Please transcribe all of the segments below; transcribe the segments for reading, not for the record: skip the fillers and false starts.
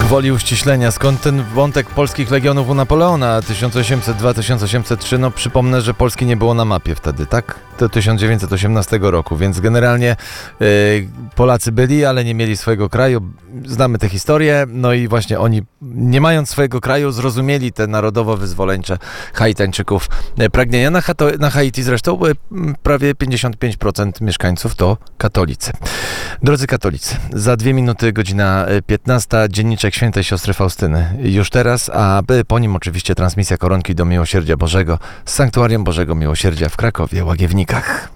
Gwoli uściślenia, skąd ten wątek polskich legionów u Napoleona 1802-1803? No przypomnę, że Polski nie było na mapie wtedy, tak? Do 1918 roku, więc generalnie Polacy byli, ale nie mieli swojego kraju. Znamy tę historię, no i właśnie oni, nie mając swojego kraju, zrozumieli te narodowo-wyzwoleńcze Haitańczyków pragnienia. Na Haiti zresztą prawie 55% mieszkańców to katolicy. Drodzy katolicy, za 2 minuty godzina 15, dzienniczek Świętej Siostry Faustyny. Już teraz, a po nim oczywiście transmisja Koronki do Miłosierdzia Bożego z Sanktuarium Bożego Miłosierdzia w Krakowie, Łagiewnikach.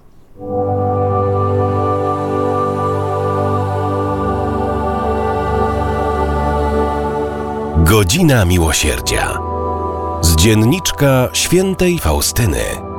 Godzina Miłosierdzia z dzienniczka Świętej Faustyny.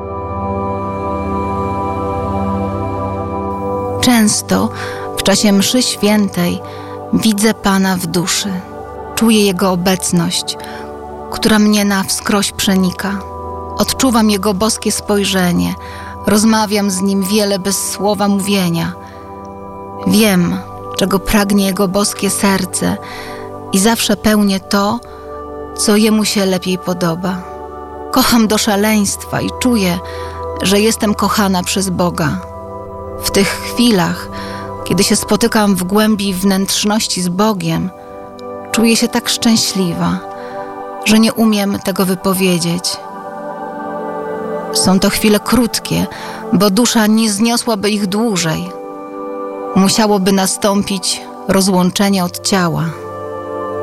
Często w czasie mszy świętej widzę Pana w duszy. Czuję Jego obecność, która mnie na wskroś przenika. Odczuwam Jego boskie spojrzenie. Rozmawiam z Nim wiele bez słowa mówienia. Wiem, czego pragnie Jego boskie serce i zawsze pełnię to, co Jemu się lepiej podoba. Kocham do szaleństwa i czuję, że jestem kochana przez Boga. W tych chwilach, kiedy się spotykam w głębi wnętrzności z Bogiem, czuję się tak szczęśliwa, że nie umiem tego wypowiedzieć. Są to chwile krótkie, bo dusza nie zniosłaby ich dłużej. Musiałoby nastąpić rozłączenie od ciała.